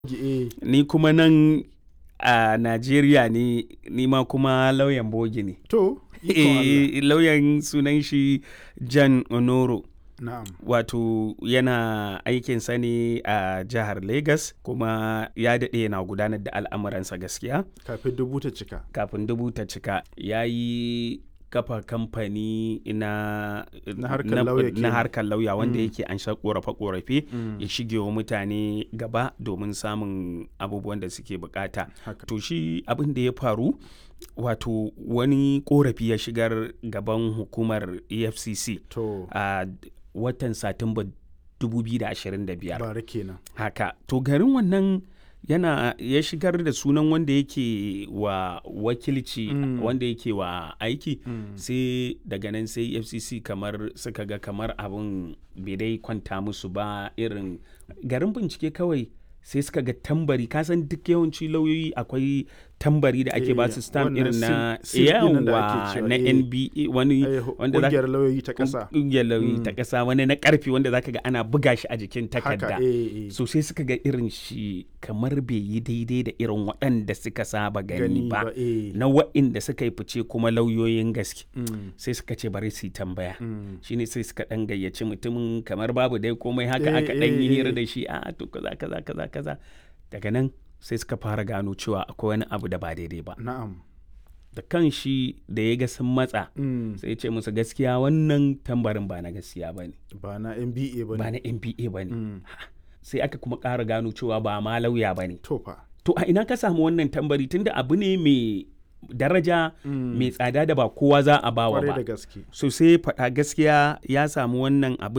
Ni kuma nan a Najeriya ne, ni ma kuma lauyan bogi ne. To, ikon Allah. Lauyan sunan shi Jan Onoro. Na'am. Wato yana aikinsa ne a jihar Legas, kuma ya daɗe yana gudanar da al'amuransa gaskiya. Kafin dubu ta cika. Kafin dubu ta cika. Ya yi kafa kamfani na harkar lauya wanda yake an sha ƙorafe-ƙorafe ya shige wa mutane gaba domin samun abubuwan da suke bukata. To shi abin da ya faru, wato wani ƙorafi ya shigar gaban hukumar EFCC a watan Satumba 2025. Bara kenan. Haka. To garin wannan ya shigar da sunan wanda yake wa wakilci, wanda yake wa aiki, sai daga nan sai FCC suka ga kamar abin bai dai kwanta musu ba, irin garin bincike kawai sai suka ga tambari, kasan duk yawanci lauyoyi akwai tambari da ake ba su stamp irin na na NBA, wani wanda ƙungiyar lauyoyi ta ƙasa. Ƙungiyar lauyoyi ta ƙasa, wani na ƙarfi wanda zaka ga ana buga shi a jikin takarda. So sai suka ga irin shi kamar bai yi daidai da irin waɗanda suka saba gani ba, na waɗanda suka yi fice kuma lauyoyin gaske. Sai suka ce bari su yi tambaya. Shine sai suka ɗan gayyaci mutumin, kamar babu dai komai haka aka ɗan yi hira da shi, to kaza. Daga nan sai suka fara gano cewa akwai wani abu da ba daidai ba. Na'am. Da kan shi da ya ga sun matsa, sai ya ce musu gaskiya wannan tambarin ba na gaskiya ba ne. Ba na NBA ba ne. Ba na NBA ba ne. Sai aka kuma ƙara gano cewa ba ma lauya ba ne. To a ina ka samu wannan tambari, tunda abu ne mai daraja, mai tsada da ba kowa za a bawa ba. Kwarai da gaske. So sai faɗa gaskiya ya samu wannan abu